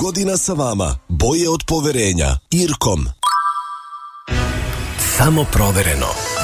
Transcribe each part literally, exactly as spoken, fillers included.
godina sa vama. Boje od poverenja. Irkom. Samo provereno.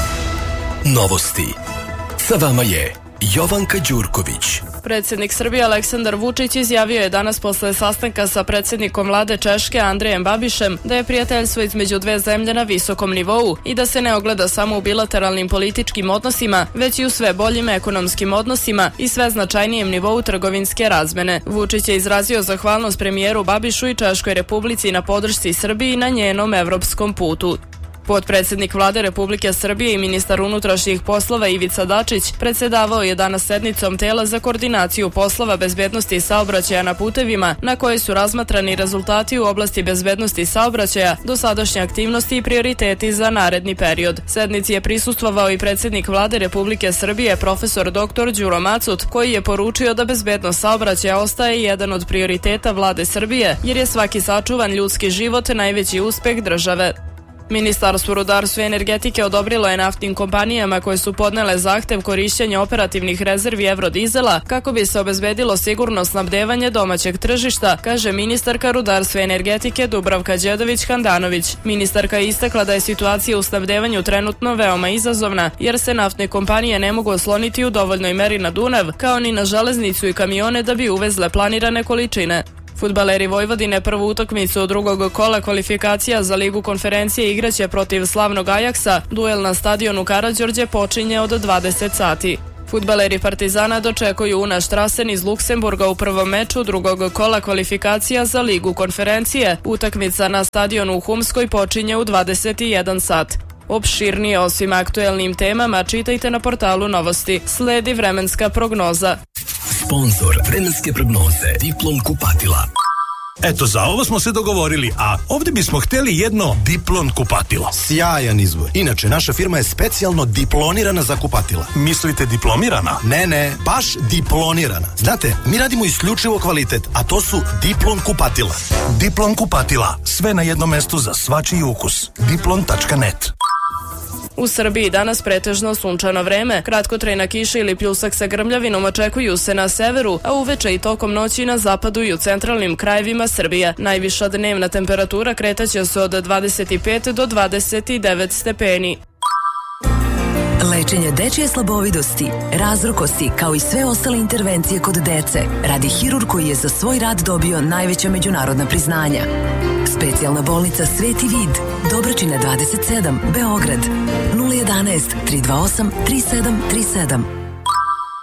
Novosti. Sa vama je Jovanka Đurković. Predsjednik Srbije Aleksandar Vučić izjavio je danas posle sastanka sa predsjednikom vlade Češke Andrejem Babišem da je prijateljstvo između dve zemlje na visokom nivou i da se ne ogleda samo u bilateralnim političkim odnosima, već i u sve boljim ekonomskim odnosima i sve značajnijem nivou trgovinske razmene. Vučić je izrazio zahvalnost premijeru Babišu i Češkoj Republici na podršci Srbiji na njenom evropskom putu. Potpredsjednik vlade Republike Srbije i ministar unutrašnjih poslova Ivica Dačić predsjedavao je danas sednicom tela za koordinaciju poslova bezbednosti saobraćaja na putevima, na kojoj su razmatrani rezultati u oblasti bezbednosti saobraćaja, dosadašnje aktivnosti i prioriteti za naredni period. Sednici je prisustvovao i predsjednik vlade Republike Srbije profesor doktor Đuro Macut, koji je poručio da bezbednost saobraćaja ostaje jedan od prioriteta vlade Srbije, jer je svaki sačuvan ljudski život najveći uspeh države. Ministarstvo rudarstva i energetike odobrilo je naftnim kompanijama koje su podnele zahtev korišćenja operativnih rezervi evrodizela kako bi se obezbedilo sigurno snabdevanje domaćeg tržišta, kaže ministarka rudarstva i energetike Dubravka Đedović-Handanović. Ministarka je istakla da je situacija u snabdevanju trenutno veoma izazovna, jer se naftne kompanije ne mogu osloniti u dovoljnoj meri na Dunav, kao ni na železnicu i kamione da bi uvezle planirane količine. Fudbaleri Vojvodine prvu utakmicu od drugog kola kvalifikacija za Ligu konferencije igraće protiv slavnog Ajaksa. Duel na stadionu Karađorđe počinje od dvadeset sati. Fudbaleri Partizana dočekuju Una Štrasen iz Luksemburga u prvom meču drugog kola kvalifikacija za Ligu konferencije. Utakmica na stadionu u Humskoj počinje u dvadeset jedan sat. Opširnije o svim aktuelnim temama čitajte na portalu Novosti. Sledi vremenska prognoza. Sponzor vremenske prognoze Diplom kupatila. Eto, za ovo smo se dogovorili, a ovdje bismo htjeli jedno Diplon kupatilo. Sjajan izbor. Inače, naša firma je specijalno diplonirana za kupatila. Mislite diplomirana? Ne, ne, baš diplonirana. Znate, mi radimo isključivo kvalitet, a to su Diplon kupatila. Diplon kupatila. Sve na jednom mestu za svačiji ukus. diplon tačka net. U Srbiji danas pretežno sunčano vreme, kratkotrajna kiša ili pljusak sa grmljavinom očekuju se na severu, a uveče i tokom noći na zapadu i u centralnim krajevima Srbije. Najviša dnevna temperatura kretaće se od dvadeset pet do dvadeset devet stepeni. Lečenje dečje slabovidosti, razrokosti kao i sve ostale intervencije kod dece radi hirurg koji je za svoj rad dobio najveća međunarodna priznanja. Specijalna bolnica Sveti Vid, Dobročina dvadeset sedam, Beograd, nula jedan jedanaest tri dva osam tri sedam tri sedam.